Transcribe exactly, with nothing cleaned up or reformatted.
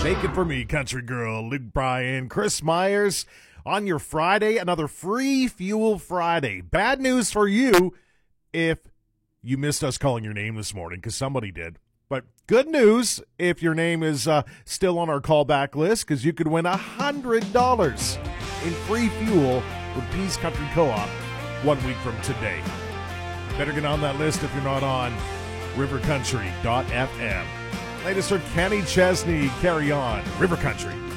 Take it from me, country girl, Luke Bryan, Chris Myers. On your Friday, another free Fuel Friday. Bad news for you if you missed us calling your name this morning, because somebody did. But good news if your name is uh, still on our callback list, because you could win one hundred dollars in free fuel with Peace Country Co-op one week from today. Better get on that list if you're not on river country dot f m. Latest from Kenny Chesney, Carry On, River Country.